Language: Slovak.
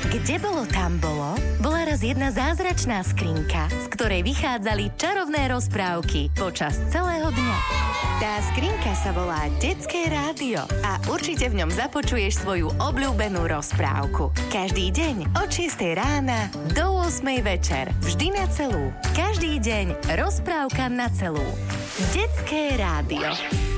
Kde bolo, tam bolo, bola raz jedna zázračná skrinka, z ktorej vychádzali čarovné rozprávky počas celého dňa. Tá skrinka sa volá Detské rádio a určite v ňom započuješ svoju obľúbenú rozprávku. Každý deň od 6 rána do 8 večer. Vždy na celú. Každý deň rozprávka na celú. Detské rádio.